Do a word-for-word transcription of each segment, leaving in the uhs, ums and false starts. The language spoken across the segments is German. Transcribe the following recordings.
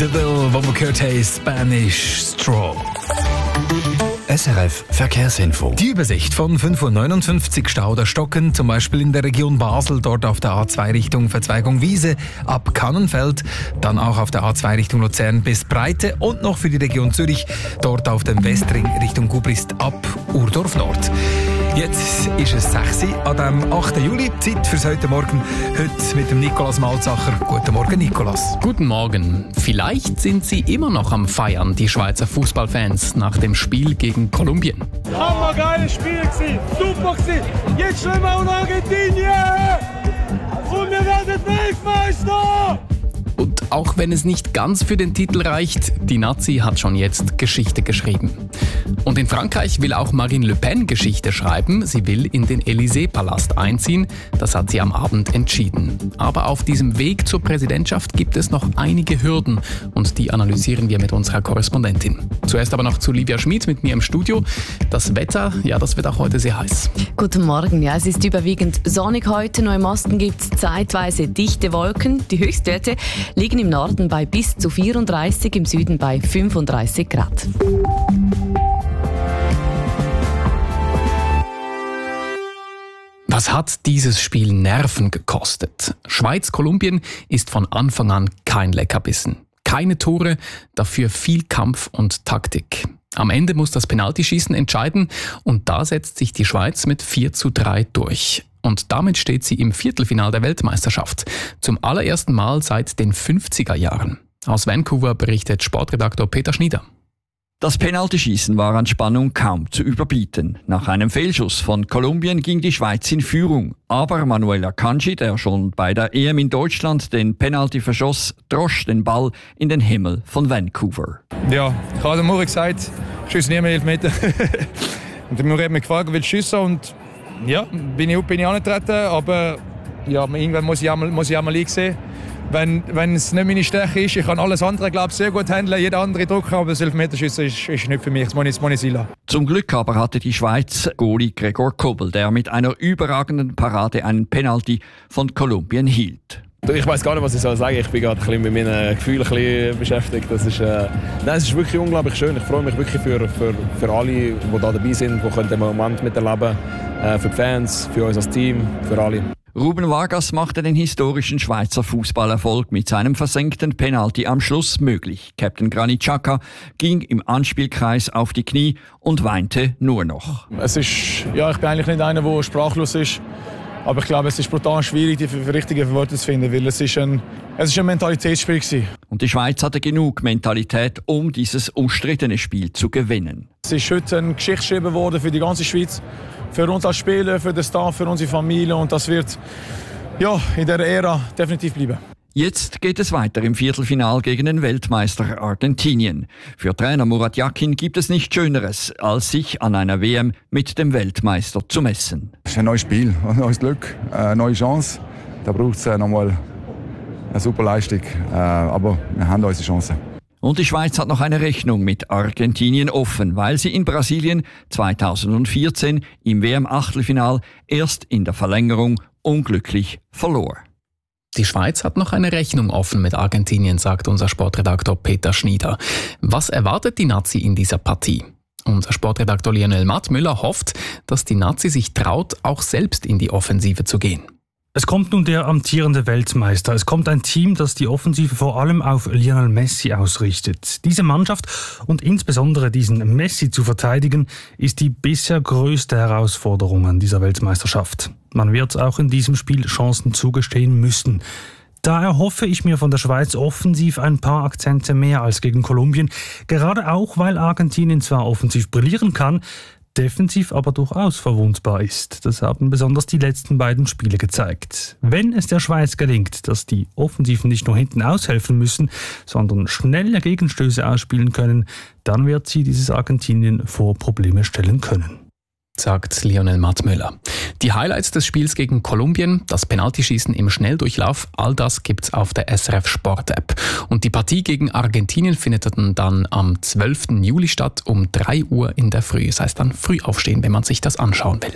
Deville, wo wir gehört haben, Spanish Straw. S R F Verkehrsinfo. Die Übersicht von fünf Uhr neunundfünfzig Stau oder Stocken, zum Beispiel in der Region Basel, dort auf der A zwei Richtung Verzweigung Wiese ab Kannenfeld, dann auch auf der A zwei Richtung Luzern bis Breite und noch für die Region Zürich, dort auf dem Westring Richtung Gubrist ab Urdorf Nord. Jetzt ist es sechs Uhr an dem achten Juli, Zeit fürs heute Morgen, heute mit dem Nikolaus Malzacher. Guten Morgen, Nikolaus. Guten Morgen. Vielleicht sind Sie immer noch am Feiern, die Schweizer Fußballfans, nach dem Spiel gegen Kolumbien. Hammergeiles Spiel gewesen, super gewesen. Jetzt schwimmen wir nach Argentinien und wir werden Weltmeister! Und auch wenn es nicht ganz für den Titel reicht, die Nazi hat schon jetzt Geschichte geschrieben. Und in Frankreich will auch Marine Le Pen Geschichte schreiben. Sie will in den Élysée-Palast einziehen. Das hat sie am Abend entschieden. Aber auf diesem Weg zur Präsidentschaft gibt es noch einige Hürden. Und die analysieren wir mit unserer Korrespondentin. Zuerst aber noch zu Livia Schmid mit mir im Studio. Das Wetter, ja, das wird auch heute sehr heiß. Guten Morgen. Ja, es ist überwiegend sonnig heute. Nur im Osten gibt es zeitweise dichte Wolken. Die Höchstwerte liegen im Norden bei bis zu vierunddreißig, im Süden bei fünfunddreißig Grad. Was hat dieses Spiel Nerven gekostet? Schweiz-Kolumbien ist von Anfang an kein Leckerbissen. Keine Tore, dafür viel Kampf und Taktik. Am Ende muss das Penaltyschießen entscheiden und da setzt sich die Schweiz mit vier zu drei durch. Und damit steht sie im Viertelfinale der Weltmeisterschaft. Zum allerersten Mal seit den fünfziger Jahren. Aus Vancouver berichtet Sportredaktor Peter Schnieder. Das Penaltyschießen war an Spannung kaum zu überbieten. Nach einem Fehlschuss von Kolumbien ging die Schweiz in Führung. Aber Manuel Akanji, der schon bei der E M in Deutschland den Penalty verschoss, drosch den Ball in den Himmel von Vancouver. Ja, ich habe Muri gesagt, ich schieße nie mehr Elfmeter. Und der Muri hat mich gefragt, willst du schiessen? Und ja, bin ich, bin ich angetreten, aber ja, irgendwann muss ich auch mal, muss ich auch mal sehen. Wenn, wenn es nicht meine Stärke ist, ich kann alles andere, glaube ich, sehr gut handeln, jeder andere drücken, aber das Elfmeterschiessen ist, ist nicht für mich, das muss ich, das muss ich lassen. Zum Glück aber hatte die Schweiz Goalie Gregor Kobel, der mit einer überragenden Parade einen Penalty von Kolumbien hielt. Ich weiß gar nicht, was ich soll sagen. Ich bin gerade ein bisschen mit meinen Gefühlen ein bisschen beschäftigt. Das ist, äh, nein, es ist wirklich unglaublich schön. Ich freue mich wirklich für, für, für alle, die da dabei sind, die den Moment miterleben können. Äh, für die Fans, für uns als Team, für alle. Ruben Vargas machte den historischen Schweizer Fußballerfolg mit seinem versenkten Penalty am Schluss möglich. Captain Granit Xhaka ging im Anspielkreis auf die Knie und weinte nur noch. Es ist, ja, ich bin eigentlich nicht einer, der sprachlos ist. Aber ich glaube, es ist brutal schwierig, die richtigen Worte zu finden, weil es ist ein, es ist ein Mentalitätsspiel gewesen. Und die Schweiz hatte genug Mentalität, um dieses umstrittene Spiel zu gewinnen. Es ist heute eine Geschichte geschrieben worden für die ganze Schweiz, für uns als Spieler, für den Staff, für unsere Familie und das wird ja, in dieser Ära definitiv bleiben. Jetzt geht es weiter im Viertelfinal gegen den Weltmeister Argentinien. Für Trainer Murat Yakin gibt es nichts Schöneres, als sich an einer W M mit dem Weltmeister zu messen. Es ist ein neues Spiel, ein neues Glück, eine neue Chance. Da braucht es nochmal eine super Leistung, aber wir haben unsere Chance. Und die Schweiz hat noch eine Rechnung mit Argentinien offen, weil sie in Brasilien zweitausendvierzehn im W M-Achtelfinal erst in der Verlängerung unglücklich verlor. Die Schweiz hat noch eine Rechnung offen mit Argentinien, sagt unser Sportredaktor Peter Schnieder. Was erwartet die Nazi in dieser Partie? Unser Sportredaktor Lionel Mattmüller hofft, dass die Nazi sich traut, auch selbst in die Offensive zu gehen. Es kommt nun der amtierende Weltmeister. Es kommt ein Team, das die Offensive vor allem auf Lionel Messi ausrichtet. Diese Mannschaft und insbesondere diesen Messi zu verteidigen, ist die bisher größte Herausforderung an dieser Weltmeisterschaft. Man wird auch in diesem Spiel Chancen zugestehen müssen. Da erhoffe ich mir von der Schweiz offensiv ein paar Akzente mehr als gegen Kolumbien, gerade auch, weil Argentinien zwar offensiv brillieren kann, defensiv aber durchaus verwundbar ist. Das haben besonders die letzten beiden Spiele gezeigt. Wenn es der Schweiz gelingt, dass die Offensiven nicht nur hinten aushelfen müssen, sondern schnelle Gegenstöße ausspielen können, dann wird sie dieses Argentinien vor Probleme stellen können, sagt Lionel Mattmüller. Die Highlights des Spiels gegen Kolumbien, das Penaltyschießen im Schnelldurchlauf, all das gibt's auf der S R F Sport App. Und die Partie gegen Argentinien findet dann am zwölften Juli statt, um drei Uhr in der Früh. Das heißt dann früh aufstehen, wenn man sich das anschauen will.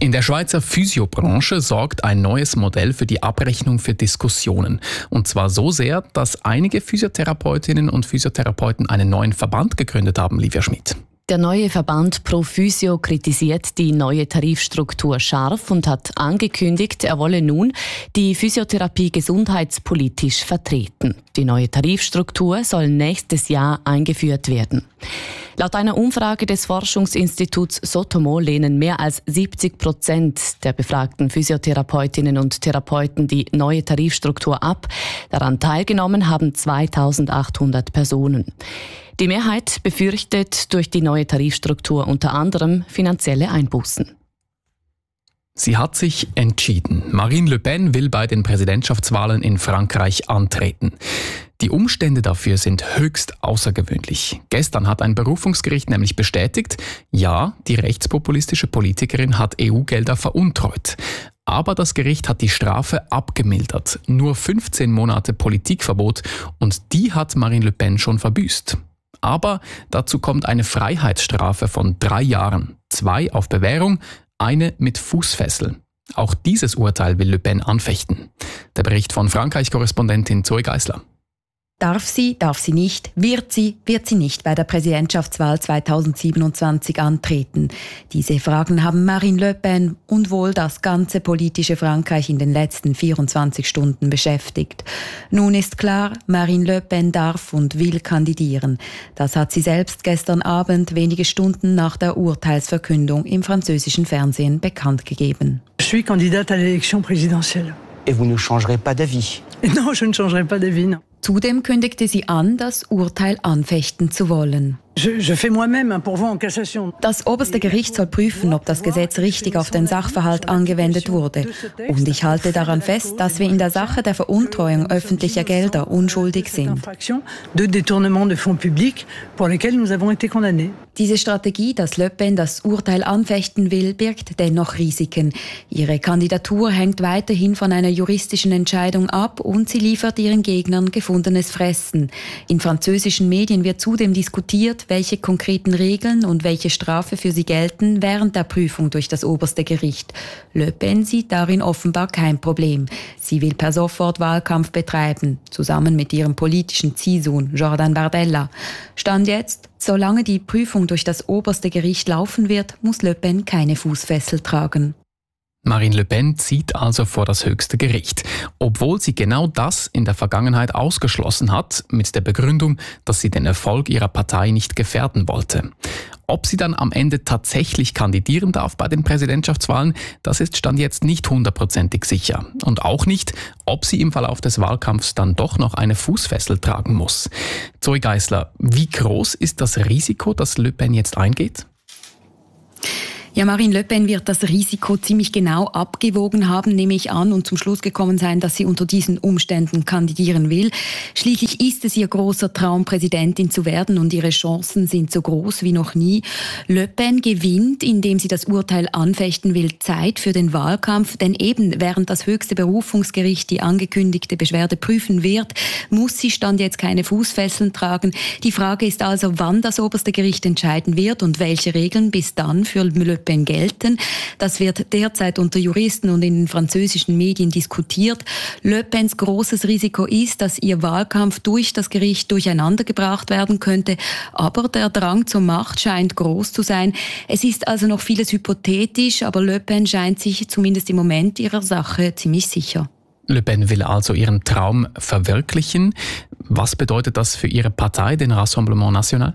In der Schweizer Physiobranche sorgt ein neues Modell für die Abrechnung für Diskussionen. Und zwar so sehr, dass einige Physiotherapeutinnen und Physiotherapeuten einen neuen Verband gegründet haben, Livia Schmid. Der neue Verband ProPhysio kritisiert die neue Tarifstruktur scharf und hat angekündigt, er wolle nun die Physiotherapie gesundheitspolitisch vertreten. Die neue Tarifstruktur soll nächstes Jahr eingeführt werden. Laut einer Umfrage des Forschungsinstituts Sotomo lehnen mehr als siebzig Prozent der befragten Physiotherapeutinnen und Therapeuten die neue Tarifstruktur ab. Daran teilgenommen haben zweitausendachthundert Personen. Die Mehrheit befürchtet durch die neue Tarifstruktur unter anderem finanzielle Einbußen. Sie hat sich entschieden. Marine Le Pen will bei den Präsidentschaftswahlen in Frankreich antreten. Die Umstände dafür sind höchst außergewöhnlich. Gestern hat ein Berufungsgericht nämlich bestätigt, ja, die rechtspopulistische Politikerin hat E U-Gelder veruntreut. Aber das Gericht hat die Strafe abgemildert. Nur fünfzehn Monate Politikverbot und die hat Marine Le Pen schon verbüßt. Aber dazu kommt eine Freiheitsstrafe von drei Jahren. Zwei auf Bewährung, eine mit Fußfessel. Auch dieses Urteil will Le Pen anfechten. Der Bericht von Frankreich-Korrespondentin Zoe Geisler. Darf sie, darf sie nicht, wird sie, wird sie nicht bei der Präsidentschaftswahl zweitausendsiebenundzwanzig antreten? Diese Fragen haben Marine Le Pen und wohl das ganze politische Frankreich in den letzten vierundzwanzig Stunden beschäftigt. Nun ist klar, Marine Le Pen darf und will kandidieren. Das hat sie selbst gestern Abend, wenige Stunden nach der Urteilsverkündung im französischen Fernsehen bekannt gegeben. Je suis candidate à l'élection présidentielle. Et vous ne changerez pas d'avis? Non, je ne changerai pas d'avis, non. Zudem kündigte sie an, das Urteil anfechten zu wollen. Das oberste Gericht soll prüfen, ob das Gesetz richtig auf den Sachverhalt angewendet wurde. Und ich halte daran fest, dass wir in der Sache der Veruntreuung öffentlicher Gelder unschuldig sind. Diese Strategie, dass Le Pen das Urteil anfechten will, birgt dennoch Risiken. Ihre Kandidatur hängt weiterhin von einer juristischen Entscheidung ab und sie liefert ihren Gegnern gefundenes Fressen. In französischen Medien wird zudem diskutiert, welche konkreten Regeln und welche Strafe für sie gelten während der Prüfung durch das oberste Gericht. Le Pen sieht darin offenbar kein Problem. Sie will per sofort Wahlkampf betreiben, zusammen mit ihrem politischen Ziehsohn Jordan Bardella. Stand jetzt, solange die Prüfung durch das oberste Gericht laufen wird, muss Le Pen keine Fußfessel tragen. Marine Le Pen zieht also vor das höchste Gericht, obwohl sie genau das in der Vergangenheit ausgeschlossen hat, mit der Begründung, dass sie den Erfolg ihrer Partei nicht gefährden wollte. Ob sie dann am Ende tatsächlich kandidieren darf bei den Präsidentschaftswahlen, das ist Stand jetzt nicht hundertprozentig sicher. Und auch nicht, ob sie im Verlauf des Wahlkampfs dann doch noch eine Fußfessel tragen muss. Zoe Geisler, wie groß ist das Risiko, das Le Pen jetzt eingeht? Ja, Marine Le Pen wird das Risiko ziemlich genau abgewogen haben, nehme ich an, und zum Schluss gekommen sein, dass sie unter diesen Umständen kandidieren will. Schließlich ist es ihr großer Traum, Präsidentin zu werden, und ihre Chancen sind so groß wie noch nie. Le Pen gewinnt, indem sie das Urteil anfechten will, Zeit für den Wahlkampf, denn eben während das höchste Berufungsgericht die angekündigte Beschwerde prüfen wird, muss sie Stand jetzt keine Fußfesseln tragen. Die Frage ist also, wann das oberste Gericht entscheiden wird und welche Regeln bis dann für Le Pen gelten. Das wird derzeit unter Juristen und in den französischen Medien diskutiert. Le Pens großes Risiko ist, dass ihr Wahlkampf durch das Gericht durcheinandergebracht werden könnte. Aber der Drang zur Macht scheint groß zu sein. Es ist also noch vieles hypothetisch, aber Le Pen scheint sich zumindest im Moment ihrer Sache ziemlich sicher. Le Pen will also ihren Traum verwirklichen. Was bedeutet das für ihre Partei, den Rassemblement National?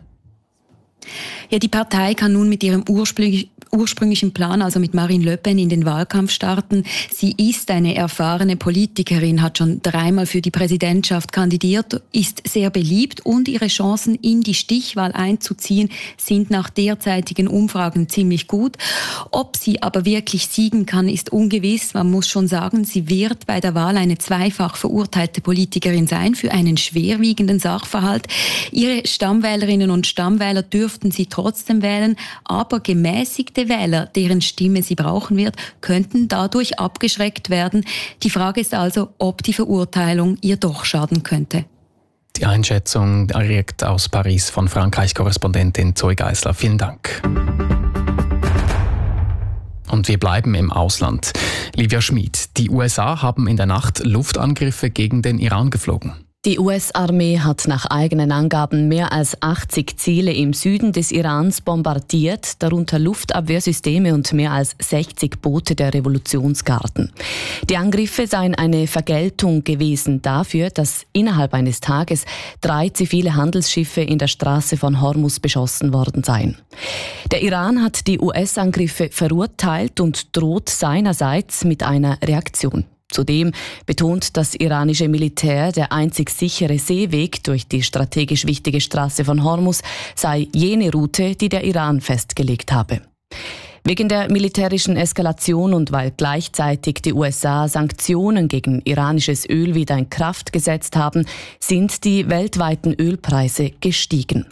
Ja, die Partei kann nun mit ihrem ursprünglichen ursprünglichen Plan, also mit Marine Le Pen, in den Wahlkampf starten. Sie ist eine erfahrene Politikerin, hat schon dreimal für die Präsidentschaft kandidiert, ist sehr beliebt und ihre Chancen, in die Stichwahl einzuziehen, sind nach derzeitigen Umfragen ziemlich gut. Ob sie aber wirklich siegen kann, ist ungewiss. Man muss schon sagen, sie wird bei der Wahl eine zweifach verurteilte Politikerin sein für einen schwerwiegenden Sachverhalt. Ihre Stammwählerinnen und Stammwähler dürften sie trotzdem wählen, aber gemäßigte Wähler, deren Stimme sie brauchen wird, könnten dadurch abgeschreckt werden. Die Frage ist also, ob die Verurteilung ihr doch schaden könnte. Die Einschätzung direkt aus Paris von Frankreich-Korrespondentin Zoe Geisler. Vielen Dank. Und Und wir bleiben im Ausland. Livia Schmid, die U S A haben in der Nacht Luftangriffe gegen den Iran geflogen. Die U S-Armee hat nach eigenen Angaben mehr als achtzig Ziele im Süden des Irans bombardiert, darunter Luftabwehrsysteme und mehr als sechzig Boote der Revolutionsgarden. Die Angriffe seien eine Vergeltung gewesen dafür, dass innerhalb eines Tages drei zivile Handelsschiffe in der Straße von Hormuz beschossen worden seien. Der Iran hat die U S-Angriffe verurteilt und droht seinerseits mit einer Reaktion. Zudem betont das iranische Militär, der einzig sichere Seeweg durch die strategisch wichtige Straße von Hormuz sei jene Route, die der Iran festgelegt habe. Wegen der militärischen Eskalation und weil gleichzeitig die U S A Sanktionen gegen iranisches Öl wieder in Kraft gesetzt haben, sind die weltweiten Ölpreise gestiegen.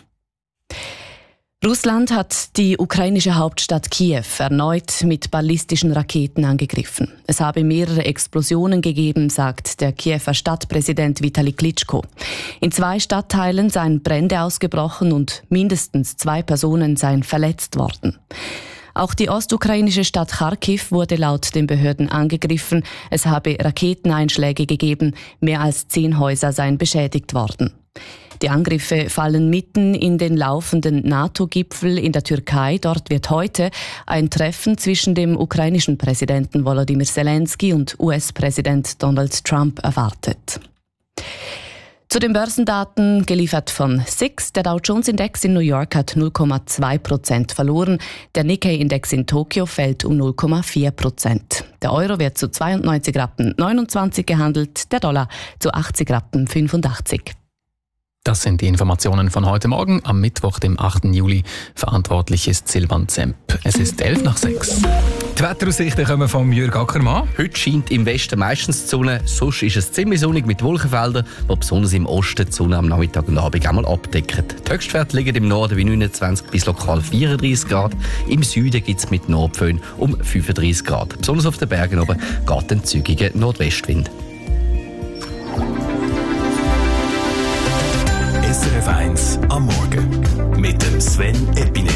Russland hat die ukrainische Hauptstadt Kiew erneut mit ballistischen Raketen angegriffen. Es habe mehrere Explosionen gegeben, sagt der Kiewer Stadtpräsident Vitali Klitschko. In zwei Stadtteilen seien Brände ausgebrochen und mindestens zwei Personen seien verletzt worden. Auch die ostukrainische Stadt Kharkiv wurde laut den Behörden angegriffen. Es habe Raketeneinschläge gegeben. Mehr als zehn Häuser seien beschädigt worden. Die Angriffe fallen mitten in den laufenden NATO-Gipfel in der Türkei. Dort wird heute ein Treffen zwischen dem ukrainischen Präsidenten Volodymyr Zelensky und U S-Präsident Donald Trump erwartet. Zu den Börsendaten geliefert von S I X. Der Dow Jones-Index in New York hat null Komma zwei Prozent verloren. Der Nikkei-Index in Tokio fällt um null Komma vier Prozent. Der Euro wird zu zweiundneunzig Rappen neunundzwanzig gehandelt, der Dollar zu achtzig Rappen fünfundachtzig. Das sind die Informationen von heute Morgen, am Mittwoch, dem achten Juli. Verantwortlich ist Silvan Zemp. Es ist elf nach sechs. Die Wetteraussichten kommen von Jürg Ackermann. Heute scheint im Westen meistens die Sonne, sonst ist es ziemlich sonnig mit Wolkenfeldern, die besonders im Osten die Sonne am Nachmittag und Abend einmal abdecken. Die Höchstwerte liegen im Norden bei neunundzwanzig bis lokal vierunddreißig Grad. Im Süden gibt es mit Nordföhn um fünfunddreißig Grad. Besonders auf den Bergen oben geht ein zügiger Nordwestwind. S R F eins am Morgen mit dem Sven Epine.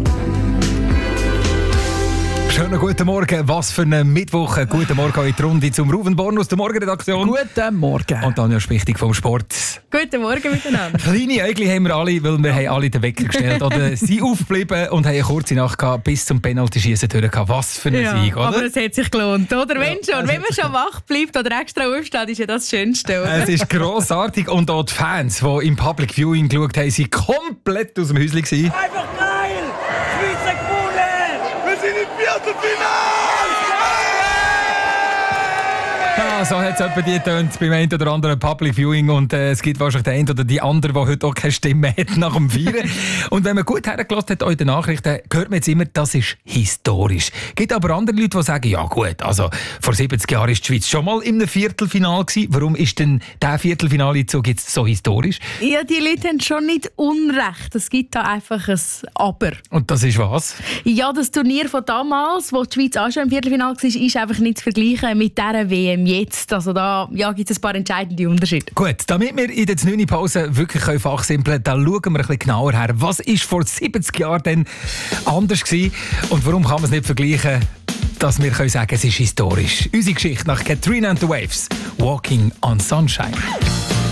Schönen guten Morgen. Was für ein Mittwoch. Guten Morgen in die Runde zum Ruven Born aus der Morgenredaktion. Guten Morgen. Und Anja Spichtig vom Sport. Guten Morgen miteinander. Kleine Äugli haben wir alle, weil wir haben alle den Wecker gestellt oder sind aufgeblieben und haben eine kurze Nacht gehabt, bis zum Penalty-Schießen durch. Was für ein ja, Sieg, oder? Aber es hat sich gelohnt, oder? Wenn ja, schon, wenn man schon wach bleibt oder extra aufsteht, ist ja das Schönste, oder? Es ist grossartig und auch die Fans, die im Public Viewing geschaut haben, waren komplett aus dem Häuschen gewesen. Einfach geil! Schweizer gewonnen! Wir sind im Viertelfinale! Ja, so hat es etwa die getönt beim einen oder anderen Public Viewing und äh, es gibt wahrscheinlich den einen oder die andere, der heute auch keine Stimme hat nach dem Feiern. Und wenn man gut hergelassen hat in den Nachrichten, hört man jetzt immer, das ist historisch. Es gibt aber andere Leute, die sagen, ja gut, also vor siebzig Jahren war die Schweiz schon mal im Viertelfinale gewesen. Warum ist denn der Viertelfinale-Zug jetzt so historisch? Ja, die Leute haben schon nicht Unrecht. Es gibt da einfach ein Aber. Und das ist was? Ja, das Turnier von damals, wo die Schweiz auch schon im Viertelfinale war, ist einfach nicht zu vergleichen mit dieser W M jetzt. Also da ja, gibt es ein paar entscheidende Unterschiede. Gut, damit wir in der neunten Pause wirklich fachsimpeln können, dann schauen wir ein bisschen genauer her. Was war vor siebzig Jahren denn anders gewesen? Und warum kann man es nicht vergleichen, dass wir können sagen, es ist historisch? Unsere Geschichte nach Katrina and the Waves, Walking on Sunshine.